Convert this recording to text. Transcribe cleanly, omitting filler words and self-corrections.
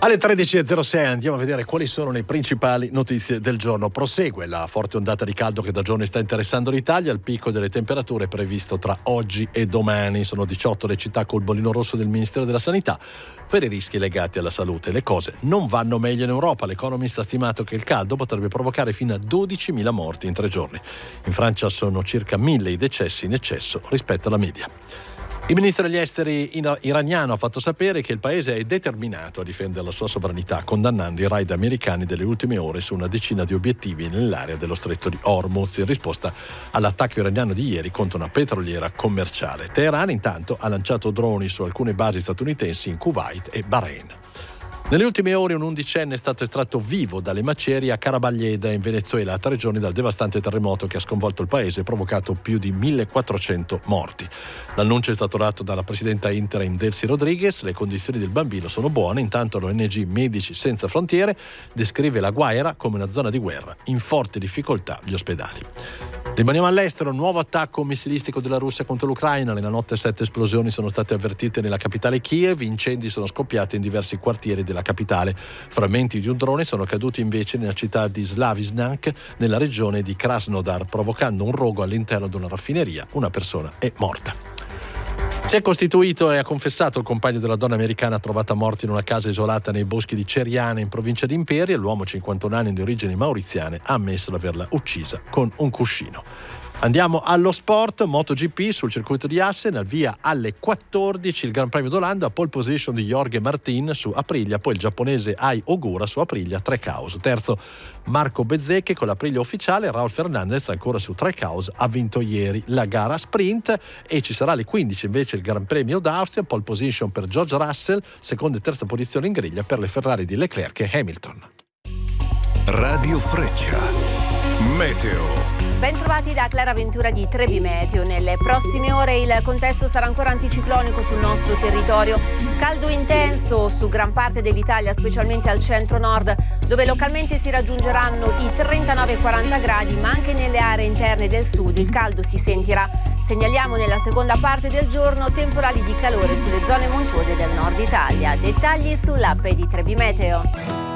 Alle 13.06 andiamo a vedere quali sono le principali notizie del giorno. Prosegue la forte ondata di caldo che da giorni sta interessando l'Italia. Il picco delle temperature è previsto tra oggi e domani. Sono 18 le città col bollino rosso del Ministero della Sanità per i rischi legati alla salute. Le cose non vanno meglio in Europa. L'Economist ha stimato che il caldo potrebbe provocare fino a 12.000 morti in 3 giorni. In Francia sono circa 1.000 i decessi in eccesso rispetto alla media. Il ministro degli esteri iraniano ha fatto sapere che il paese è determinato a difendere la sua sovranità, condannando i raid americani delle ultime ore su una decina di obiettivi nell'area dello stretto di Hormuz, in risposta all'attacco iraniano di ieri contro una petroliera commerciale. Teheran intanto ha lanciato droni su alcune basi statunitensi in Kuwait e Bahrain. Nelle ultime ore un undicenne è stato estratto vivo dalle macerie a Carabaglieda in Venezuela, a 3 giorni dal devastante terremoto che ha sconvolto il paese e provocato più di 1.400 morti. L'annuncio è stato dato dalla presidenta interim Delcy Rodriguez. Le condizioni del bambino sono buone, intanto l'ONG Medici Senza Frontiere descrive la Guaira come una zona di guerra, in forte difficoltà gli ospedali. Rimaniamo all'estero, nuovo attacco missilistico della Russia contro l'Ucraina. Nella notte 7 esplosioni sono state avvertite nella capitale Kiev, incendi sono scoppiati in diversi quartieri della capitale. Frammenti di un drone sono caduti invece nella città di Slaviansk, nella regione di Krasnodar, provocando un rogo all'interno di una raffineria. Una persona è morta. Si è costituito e ha confessato il compagno della donna americana trovata morta in una casa isolata nei boschi di Ceriana in provincia di Imperia. L'uomo 51 anni di origini mauriziane ha ammesso di averla uccisa con un cuscino. Andiamo allo sport, MotoGP sul circuito di Assen, al via alle 14 il Gran Premio d'Olanda, pole position di Jorge Martin su Aprilia, poi il giapponese Ai Ogura su Aprilia, Trackhouse. Terzo Marco Bezzecchi con l'Aprilia ufficiale, Raul Fernandez ancora su Trackhouse, ha vinto ieri la gara sprint e ci sarà alle 15 invece il Gran Premio d'Austria, pole position per George Russell, seconda e terza posizione in griglia per le Ferrari di Leclerc e Hamilton. Radio Freccia, meteo. Ben trovati da Clara Ventura di Trebi Meteo. Nelle prossime ore il contesto sarà ancora anticiclonico sul nostro territorio. Caldo intenso su gran parte dell'Italia, specialmente al centro-nord, dove localmente si raggiungeranno i 39-40 gradi, ma anche nelle aree interne del sud il caldo si sentirà. Segnaliamo nella seconda parte del giorno temporali di calore sulle zone montuose del nord Italia. Dettagli sull'app di Trebi Meteo.